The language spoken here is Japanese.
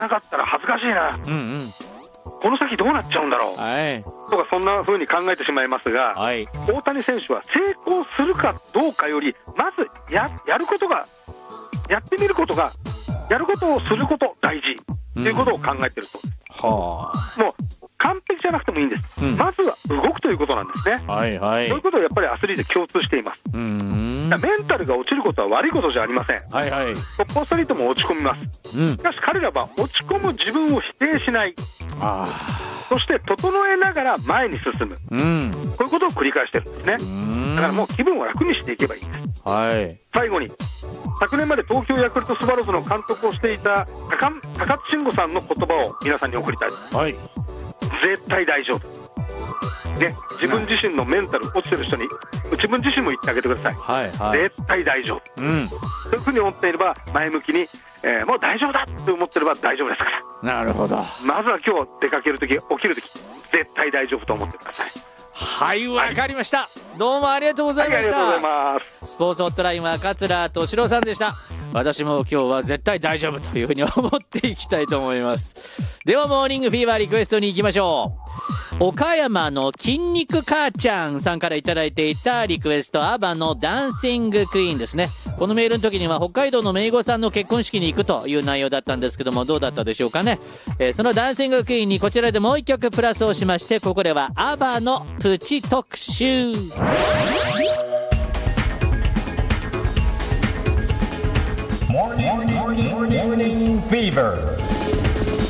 なかったら恥ずかしいな、 うんうん、 この先どうなっちゃうんだろう、 はい、 とかそんな風に考えてしまいますが、 はい、 大谷選手は成功するかどうかよりまず やることが、やってみることが、やることをすること大事ということを考えてると、 はあ、 もう完璧じゃなくてもいいんです、まずは動くということなんですね、はいはい、そういうことをやっぱりアスリート共通しています。メンタルが落ちることは悪いことじゃありません、はいはい、トップアスリートも落ち込みます、しかし彼らは落ち込む自分を否定しない、そして整えながら前に進む、こういうことを繰り返してるんですね。だからもう気分を楽にしていけばいいんです、はい、最後に昨年まで東京ヤクルトスワローズの監督をしていた高津慎吾さんの言葉を皆さんに送りたい、はい、絶対大丈夫ね、自分自身のメンタル落ちてる人に自分自身も言ってあげてください、はいはい、絶対大丈夫、そういうふうに思っていれば前向きに、もう大丈夫だって思ってれば大丈夫ですから。なるほど。まずは今日出かけるとき、起きるとき絶対大丈夫と思ってください。はい、わかりました、どうもありがとうございました、はい、ありがとうございます。スポーツホットラインは桂敏郎さんでした。私も今日は絶対大丈夫というふうに思っていきたいと思います。ではモーニングフィーバーリクエストに行きましょう。岡山の筋肉母ちゃんさんからいただいていたリクエスト、アバのダンシングクイーンですね。このメールの時には北海道のめいごさんの結婚式に行くという内容だったんですけども、どうだったでしょうかね。そのダンシングクイーンにこちらでもう一曲プラスをしまして、ここではアバのプチ特集。 Morning Fever